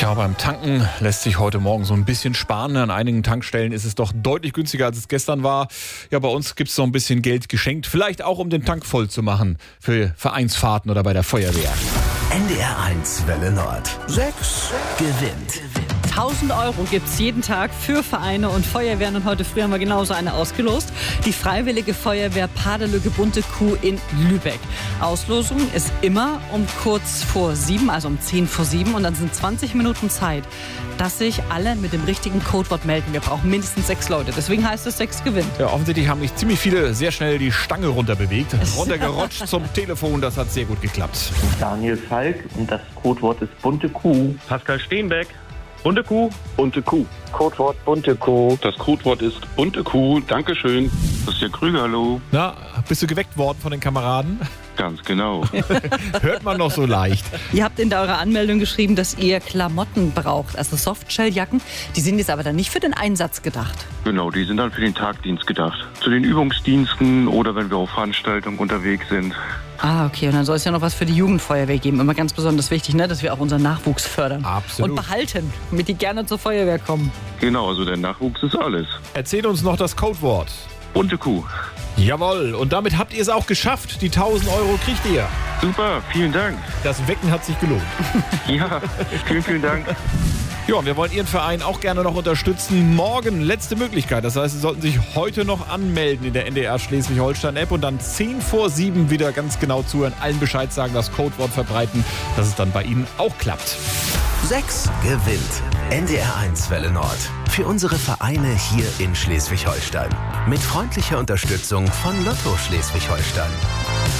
Ja, beim Tanken lässt sich heute Morgen so ein bisschen sparen. An einigen Tankstellen ist es doch deutlich günstiger, als es gestern war. Ja, bei uns gibt es so ein bisschen Geld geschenkt. Vielleicht auch, um den Tank voll zu machen für Vereinsfahrten oder bei der Feuerwehr. NDR1 Welle Nord. 6 gewinnt. 1.000 € gibt's jeden Tag für Vereine und Feuerwehren und heute früh haben wir genauso eine ausgelost. Die Freiwillige Feuerwehr Padelücke Bunte Kuh in Lübeck. Auslosung ist immer um kurz vor 7, also um 10 vor 7 und dann sind 20 Minuten Zeit, dass sich alle mit dem richtigen Codewort melden. Wir brauchen mindestens 6 Leute, deswegen heißt es 6 gewinnt. Ja, offensichtlich haben sich ziemlich viele sehr schnell die Stange runterbewegt. Runtergerutscht zum Telefon, das hat sehr gut geklappt. Daniel Falk und das Codewort ist Bunte Kuh. Pascal Steenbeck. Bunte Kuh. Bunte Kuh. Codewort Bunte Kuh. Das Codewort ist bunte Kuh. Dankeschön. Das ist der Krüger, hallo. Na, bist du geweckt worden von den Kameraden? Ganz genau. Hört man noch so leicht. Ihr habt in eurer Anmeldung geschrieben, dass ihr Klamotten braucht, also Softshelljacken. Die sind jetzt aber dann nicht für den Einsatz gedacht. Genau, die sind dann für den Tagdienst gedacht. Zu den Übungsdiensten oder wenn wir auf Veranstaltungen unterwegs sind. Ah, okay. Und dann soll es ja noch was für die Jugendfeuerwehr geben. Immer ganz besonders wichtig, ne? Dass wir auch unseren Nachwuchs fördern. Absolut. Und behalten, damit die gerne zur Feuerwehr kommen. Genau, also der Nachwuchs ist alles. Erzähl uns noch das Codewort. Bunte Kuh. Jawohl, und damit habt ihr es auch geschafft. Die 1.000 € kriegt ihr. Super, vielen Dank. Das Wecken hat sich gelohnt. Ja, vielen Dank. Ja, und wir wollen Ihren Verein auch gerne noch unterstützen. Morgen letzte Möglichkeit. Das heißt, Sie sollten sich heute noch anmelden in der NDR Schleswig-Holstein-App und dann 10 vor 7 wieder ganz genau zuhören, allen Bescheid sagen, das Codewort verbreiten, dass es dann bei Ihnen auch klappt. 6 gewinnt. NDR1 Welle Nord. Für unsere Vereine hier in Schleswig-Holstein. Mit freundlicher Unterstützung von Lotto Schleswig-Holstein.